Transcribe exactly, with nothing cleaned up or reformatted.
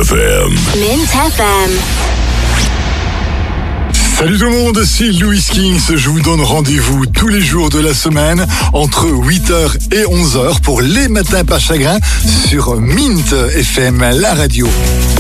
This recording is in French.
F M. Mint F M. Salut tout le monde, c'est Louis Kings. Je vous donne rendez-vous tous les jours de la semaine entre huit heures et onze heures pour les matins pas chagrin sur Mint F M, la radio.